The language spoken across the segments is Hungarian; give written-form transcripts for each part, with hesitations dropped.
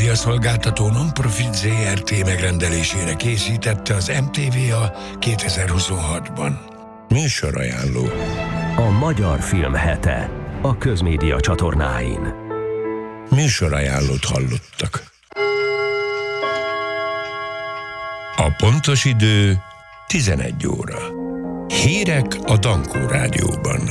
Médiaszolgáltató Non-Profit Zrt. Megrendelésére készítette az MTVA 2026-ban. Műsorajánló. A Magyar Film Hete a Közmédia csatornáin. Műsorajánlót hallottak. A pontos idő 11 óra. Hírek a Dankó Rádióban.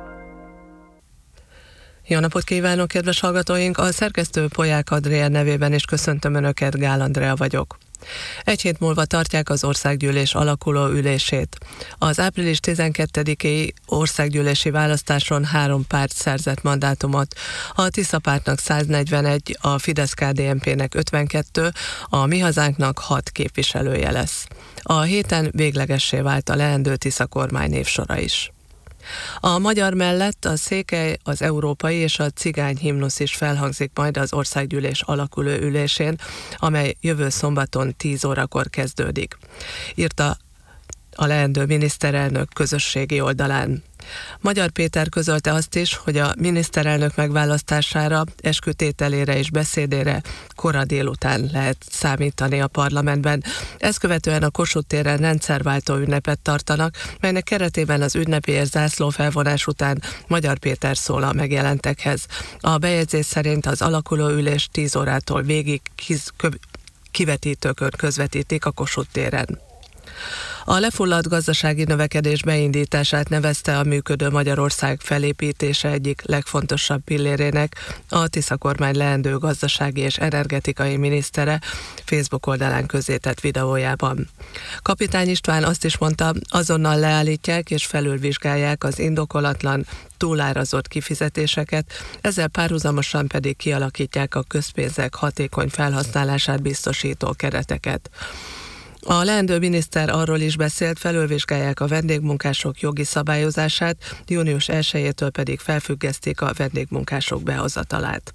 Jó napot kívánok, kedves hallgatóink! A szerkesztő Polyák Adrián nevében is köszöntöm Önöket, Gál Andrea vagyok. Egy hét múlva tartják az országgyűlés alakuló ülését. Az április 12-i országgyűlési választáson 3 párt szerzett mandátumot. A Tisza pártnak 141, a Fidesz-KDNP-nek 52, a Mi Hazánknak 6 képviselője lesz. A héten véglegessé vált a leendő Tisza kormány névsora is. A magyar mellett a székely, az európai és a cigány himnusz is felhangzik majd az országgyűlés alakuló ülésén, amely jövő szombaton 10 órakor kezdődik, írta a leendő miniszterelnök közösségi oldalán. Magyar Péter közölte azt is, hogy a miniszterelnök megválasztására, eskütételére és beszédére kora délután lehet számítani a parlamentben. Ezt követően a Kossuth téren rendszerváltó ünnepet tartanak, melynek keretében az ünnepi és zászlófelvonás után Magyar Péter szól a megjelentekhez. A bejegyzés szerint az alakuló ülés 10 órától végig kivetítőkön közvetítik a Kossuth téren. A lefulladt gazdasági növekedés beindítását nevezte a működő Magyarország felépítése egyik legfontosabb pillérének a Tisza kormány leendő gazdasági és energetikai minisztere Facebook oldalán közzétett videójában. Kapitány István azt is mondta, azonnal leállítják és felülvizsgálják az indokolatlan, túlárazott kifizetéseket, ezzel párhuzamosan pedig kialakítják a közpénzek hatékony felhasználását biztosító kereteket. A leendő miniszter arról is beszélt, felülvizsgálják a vendégmunkások jogi szabályozását, június 1-től pedig felfüggesztik a vendégmunkások behozatalát.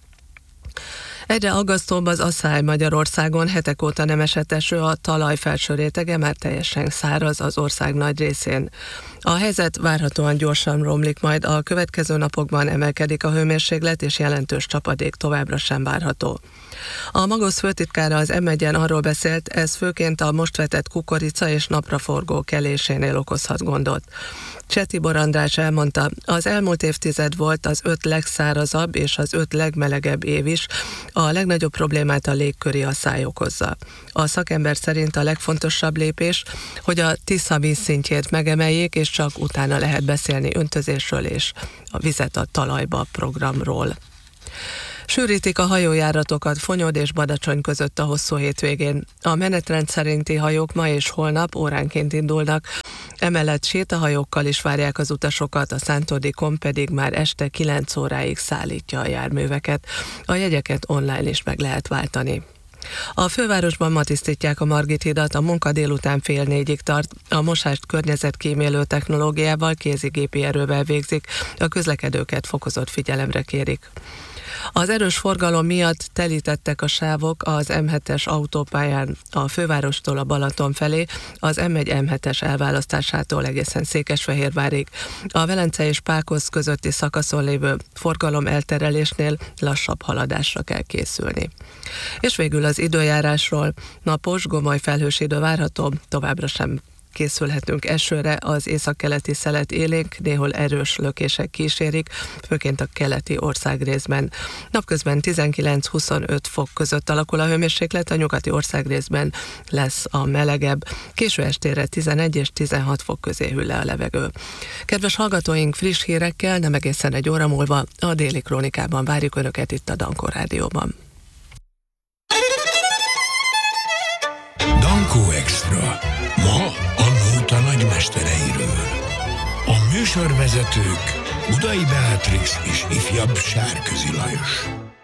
Egyre aggasztóbb az asszály Magyarországon, hetek óta nem esett eső, a talaj felső rétege már teljesen száraz az ország nagy részén. A helyzet várhatóan gyorsan romlik, majd a következő napokban emelkedik a hőmérséklet, és jelentős csapadék továbbra sem várható. A Magosz főtitkára az M1-en arról beszélt, ez főként a most vetett kukorica és napraforgó kelésénél okozhat gondot. Cseh Tibor András elmondta, az elmúlt évtized volt az 5 legszárazabb és az 5 legmelegebb év is, a legnagyobb problémát a légköri asszály okozza. A szakember szerint a legfontosabb lépés, hogy a Tisza vízszintjét megemeljék, és csak utána lehet beszélni öntözésről és a vizet a talajba programról. Sűrítik a hajójáratokat Fonyód és Badacsony között a hosszú hétvégén. A menetrend szerinti hajók ma és holnap óránként indulnak, emellett sétahajókkal is várják az utasokat, a Szántó-Dikon pedig már este 9 óráig szállítja a járműveket. A jegyeket online is meg lehet váltani. A fővárosban ma tisztítják a Margit hidat, a munka délután 3:30-ig tart, a mosást környezetkímélő technológiával, kézigépi erővel végzik, a közlekedőket fokozott figyelemre kérik. Az erős forgalom miatt telítettek a sávok az M7-es autópályán a fővárostól a Balaton felé, az M1-M7-es elválasztásától egészen Székesfehérvárig. A Velence és Pákoz közötti szakaszon lévő forgalom elterelésnél lassabb haladásra kell készülni. És végül az időjárásról: napos, gomoly felhős idő várható, továbbra sem készülhetünk esőre, az északkeleti szelet élénk, néhol erős lökések kísérik, főként a keleti országrészben. Napközben 19-25 fok között alakul a hőmérséklet, a nyugati országrészben lesz a melegebb, késő estére 11 és 16 fok közé hűl le a levegő. Kedves hallgatóink, friss hírekkel nem egészen egy óra múlva a Déli Krónikában várjuk Önöket itt a Dankó Rádióban. Dankó Extra. Ma a nóta nagymestereiről. A műsorvezetők Budai Beatrix és ifjabb Sárközi Lajos.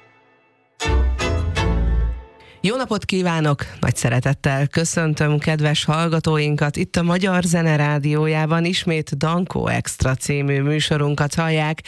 Jó napot kívánok! Nagy szeretettel köszöntöm kedves hallgatóinkat itt a Magyar Zene Rádiójában, ismét Dankó Extra című műsorunkat hallják.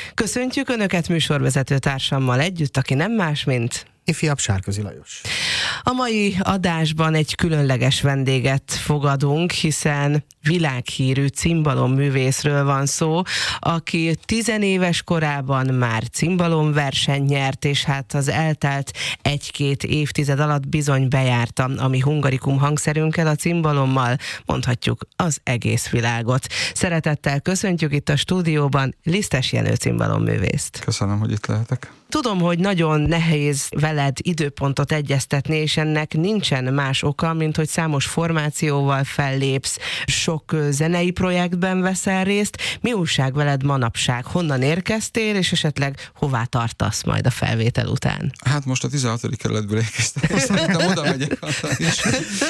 Köszöntjük Önöket műsorvezető társammal együtt, aki nem más, mint ifjabb Sárközi Lajos. A mai adásban egy különleges vendéget fogadunk, hiszen világhírű cimbalom-művészről van szó, aki 10 éves korában már cimbalomversenyt nyert, és hát az eltelt 1-2 évtized alatt bizony bejárta a mi hungarikum hangszerünkkel, a cimbalommal, mondhatjuk, az egész világot. Szeretettel köszöntjük itt a stúdióban Lisztes Jenő cimbalomművészt. Köszönöm, hogy itt lehetek. Tudom, hogy nagyon nehéz veled időpontot egyeztetni, és ennek nincsen más oka, mint hogy számos formációval fellépsz, sok zenei projektben veszel részt. Mi újság veled manapság? Honnan érkeztél, és esetleg hová tartasz majd a felvétel után? Hát most a 16. kerületből érkeztem, szerintem oda megyek is.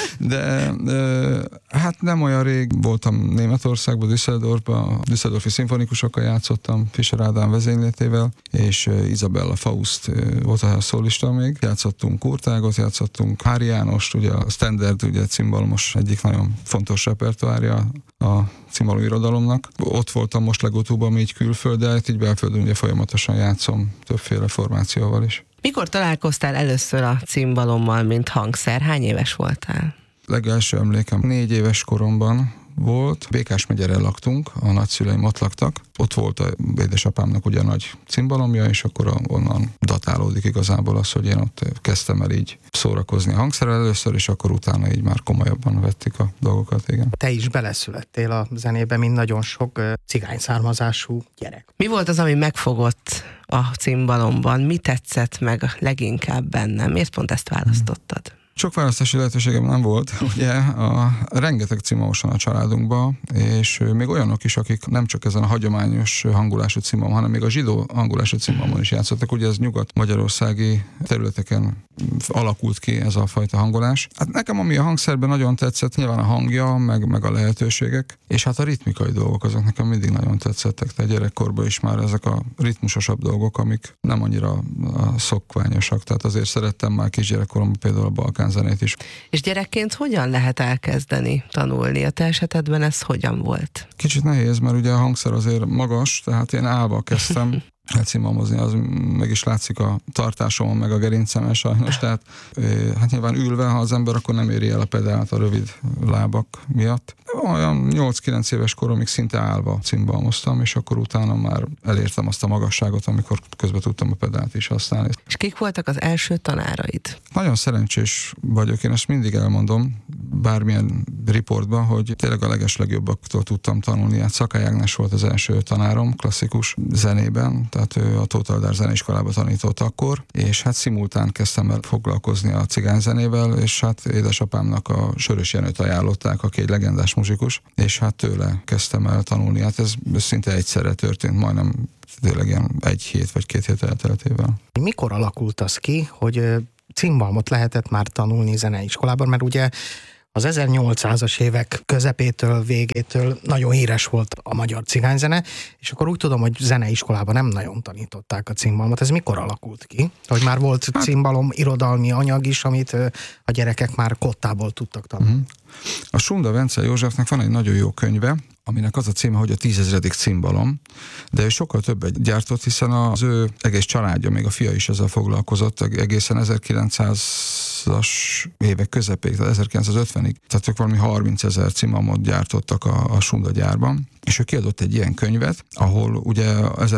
De hát nem olyan rég voltam Németországban, Düsseldorfban, a Düsseldorfi szimfonikusokkal játszottam, Fischer Ádám vezényletével, és Isabella Faust volt a szólista még. Játszottunk Kurtágot, játszottunk Hári Jánost, ugye a standard, ugye cimbalomos egyik nagyon fontos repertoárja a cimbalom irodalomnak. Ott voltam most legutóbb, ami így külföldön, így belföldön ugye folyamatosan játszom többféle formációval is. Mikor találkoztál először a cimbalommal, mint hangszer? Hány éves voltál? Legelső emlékem 4 éves koromban volt. Békás megyere laktunk, a nagyszüleim ott laktak. Ott volt a édesapámnak ugye nagy cimbalomja, és akkor onnan datálódik igazából az, hogy én ott kezdtem el így szórakozni a hangszerrel először, és akkor utána így már komolyabban vettük a dolgokat, igen. Te is beleszülettél a zenébe, mint nagyon sok cigány származású gyerek. Mi volt az, ami megfogott a cimbalomban? Mi tetszett meg leginkább bennem? Miért pont ezt választottad? Sok választási lehetőségem nem volt, ugye rengeteg cimbalomus van a családunkban, és még olyanok is, akik nem csak ezen a hagyományos hangulású cimbalom, hanem még a zsidó hangulású cimbalomon is játszottak. Ugye ez nyugat-magyarországi területeken alakult ki ez a fajta hangolás. Hát nekem ami a hangszerben nagyon tetszett, nyilván a hangja, meg a lehetőségek, és hát a ritmikai dolgok, azok nekem mindig nagyon tetszettek. Tehát gyerekkorban is már ezek a ritmusosabb dolgok, amik nem annyira szokványosak. Tehát azért szerettem már kisgyerekkoromban például a balkán zenét is. És gyerekként hogyan lehet elkezdeni tanulni? A te esetedben ez hogyan volt? Kicsit nehéz, mert ugye a hangszer azért magas, tehát én állva kezdtem cimbalmozni, az meg is látszik a tartásomon, meg a gerincemen sajnos, tehát hát nyilván ülve, ha az ember, akkor nem éri el a pedált a rövid lábak miatt. Olyan 8-9 éves koromig szinte állva cimbalmoztam, és akkor utána már elértem azt a magasságot, amikor közben tudtam a pedált is használni. És kik voltak az első tanáraid? Nagyon szerencsés vagyok, én ezt mindig elmondom, bármilyen riportban, hogy tényleg a legeslegjobbaktól tudtam tanulni. Hát Szakály Ágnes volt az első tanárom klasszikus zenében, tehát ő a Tóth Dár zeneiskolában tanított akkor, és hát szimultán kezdtem el foglalkozni a cigányzenével, és hát édesapámnak a Sörös Jenőt ajánlották, aki egy legendás muzsikus, és hát tőle kezdtem el tanulni. Hát ez szinte egyszerre történt, majdnem tényleg ilyen 1 hét vagy 2 hét elteltével. Mikor alakult az ki, hogy cimbalmot lehetett már tanulni zeneiskolában, mert ugye az 1800-as évek közepétől, végétől nagyon híres volt a magyar cigányzene, és akkor úgy tudom, hogy zeneiskolában nem nagyon tanították a cimbalmot. Ez mikor alakult ki? Hogy már volt cimbalom irodalmi anyag is, amit a gyerekek már kottából tudtak tanulni. A Sunda Vence Józsefnek van egy nagyon jó könyve, aminek az a címe, hogy a 10 000. cimbalom, de ő sokkal többet gyártott, hiszen az ő egész családja, még a fia is ezzel foglalkozott egészen 1900-as évek közepéig, tehát 1950-ig, tehát ők valami 30 000 cimbalmot gyártottak a Sunda gyárban, és ő kiadott egy ilyen könyvet, ahol ugye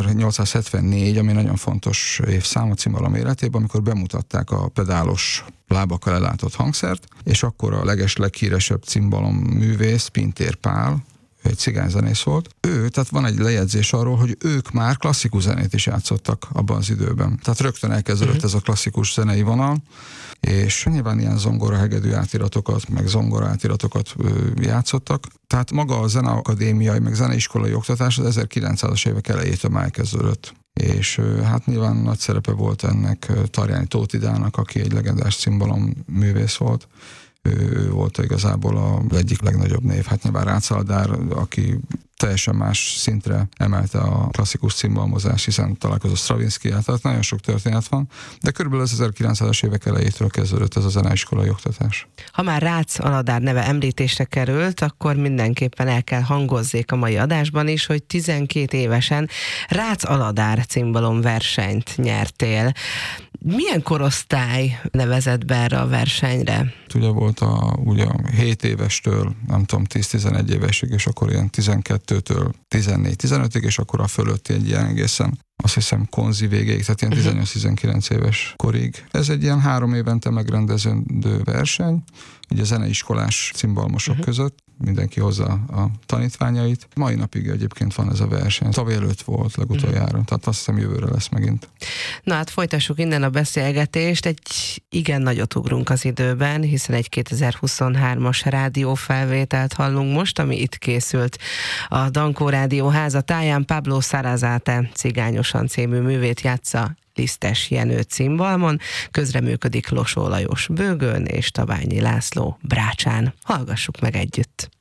1874, ami nagyon fontos évszám a cimbalom életében, amikor bemutatták a pedálos lábakkal ellátott hangszert, és akkor a leghíresebb cimbalom művész, Pintér Pál, egy cigányzenész volt. Tehát van egy lejegyzés arról, hogy ők már klasszikus zenét is játszottak abban az időben. Tehát rögtön elkezdődött ez a klasszikus zenei vonal, és nyilván ilyen zongorahegedű átiratokat, meg zongora átiratokat játszottak. Tehát maga a zeneakadémiai, meg zeneiskolai oktatás az 1900-as évek elejétől már elkezdődött. És hát nyilván nagy szerepe volt ennek Tarjányi Tóth Idának, aki egy legendás cimbalom művész volt. Ő volt igazából az egyik legnagyobb név. Hát nyilván Rácz Aládár, aki teljesen más szintre emelte a klasszikus cimbalmozást, hiszen találkozott Stravinszkiját, tehát nagyon sok történet van, de körülbelül az 1900-as évek elejétől kezdődött ez a zeneiskolai oktatás. Ha már Rácz Aládár neve említésre került, akkor mindenképpen el kell hangozzék a mai adásban is, hogy 12 évesen Rácz Aládár cimbalom versenyt nyertél. Milyen korosztály nevezett be erre a versenyre? Ugye volt a 7 évestől, nem tudom, 10-11 évesig, és akkor ilyen 12-től 14-15-ig, és akkor a fölötti egy ilyen egészen, azt hiszem, konzi végéig, tehát ilyen 18-19 éves korig. Ez egy ilyen 3 évente megrendezendő verseny, ugye zeneiskolás cimbalmosok között, mindenki hozza a tanítványait. Mai napig egyébként van ez a verseny. Tavaly előtt volt legutoljára, tehát azt hiszem jövőre lesz megint. Na hát folytassuk innen a beszélgetést. Egy igen nagyot ugrunk az időben, hiszen egy 2023-as rádiófelvételt hallunk most, ami itt készült a Dankó Rádió házatáján. Pablo Sarasate Cigányosan című művét játsza Lisztes Jenő cimbalmon, közreműködik Losó Lajos bőgőn és Tabányi László brácsán. Hallgassuk meg együtt!